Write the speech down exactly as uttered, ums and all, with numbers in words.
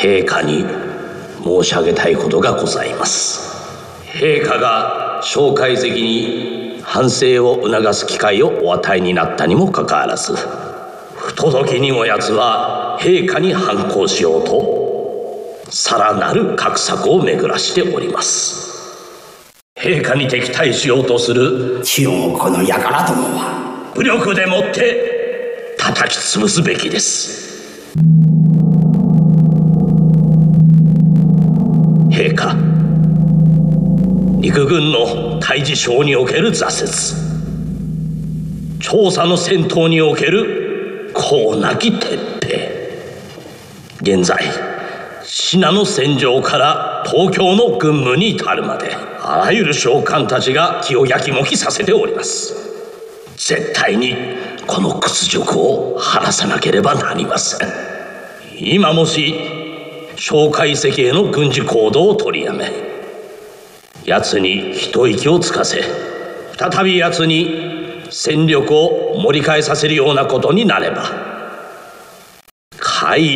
陛下に申し上げたいことがございます。陛下が蒋介石に反省を促す機会をお与えになったにもかかわらず、不届きにも奴は陛下に反抗しようとさらなる画策を巡らしております。陛下に敵対しようとする中国の輩どもは武力でもって叩き潰すべきです。陛下、陸軍の対峙省における挫折、調査の戦闘における功なき撤兵、現在信濃戦場から東京の軍務に至るまで、あらゆる将官たちが気をやきもきさせております。絶対にこの屈辱を晴らさなければなりません。今もし蒋介石への軍事行動を取りやめ、奴に一息をつかせ、再び奴に戦力を盛り返させるようなことになれば、海